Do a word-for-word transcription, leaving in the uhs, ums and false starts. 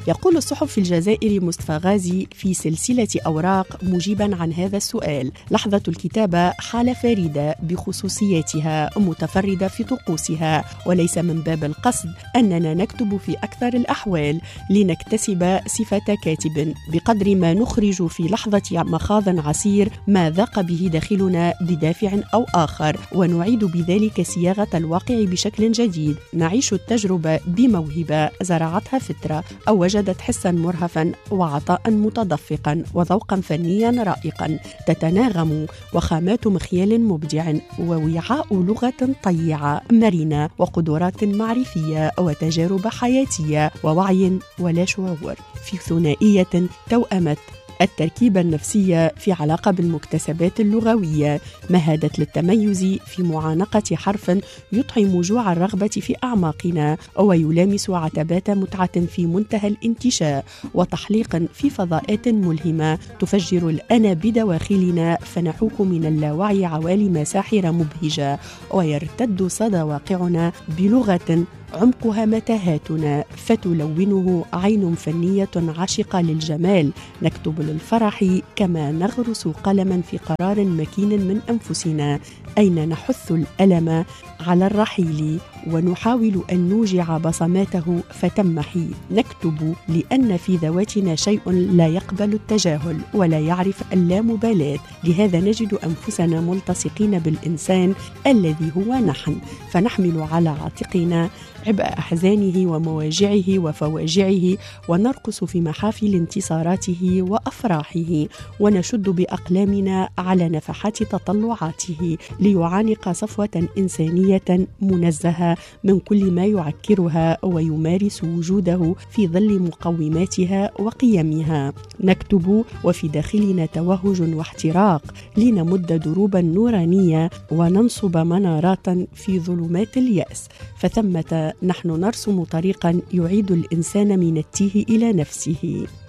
يقول الصحف في الجزائر مصطفى غازي في سلسلة أوراق مجيبا عن هذا السؤال: لحظة الكتابة حالة فريدة بخصوصياتها، متفردة في طقوسها، وليس من باب القصد أننا نكتب في أكثر الأحوال لنكتسب صفة كاتب، بقدر ما نخرج في لحظة مخاض عسير ما ذاق به داخلنا بدافع أو آخر، ونعيد بذلك صياغة الواقع بشكل جديد. نعيش التجربة بموهبة زرعتها فترة أو وجدت حسا مرهفا وعطاء متدفقا وذوقا فنيا رائقا تتناغم وخامات مخيال مبدع ووعاء لغة طيعة مرنة وقدرات معرفية وتجارب حياتية ووعي ولا شعور، في ثنائية توأمت التركيبة النفسية في علاقة بالمكتسبات اللغوية، مهادت للتميز في معانقة حرف يطعم جوع الرغبة في أعماقنا ويلامس عتبات متعة في منتهى الانتشاء، وتحليق في فضاءات ملهمة تفجر الأنا بدواخلنا فنحوك من اللاوعي عوالم ساحرة مبهجة، ويرتد صدى واقعنا بلغة عمقها متاهاتنا فتلونه عين فنية عاشقة للجمال. نكتب للفرح كما نغرس قلما في قرار مكين من أنفسنا، أين نحث الألم على الرحيل ونحاول أن نوجع بصماته فتمحي. نكتب لأن في ذواتنا شيء لا يقبل التجاهل ولا يعرف اللامبالاة، لهذا نجد أنفسنا ملتصقين بالإنسان الذي هو نحن، فنحمل على عاتقنا عبء أحزانه ومواجعه وفواجعه، ونرقص في محافل انتصاراته وأفراحه، ونشد بأقلامنا على نفحات تطلعاته ليعانق صفوة إنسانية منزهة من كل ما يعكرها ويمارس وجوده في ظل مقوماتها وقيمها. نكتب وفي داخلنا توهج واحتراق لنمد دروبا نورانية وننصب منارات في ظلمات اليأس، فثمة نحن نرسم طريقا يعيد الإنسان من التيه إلى نفسه.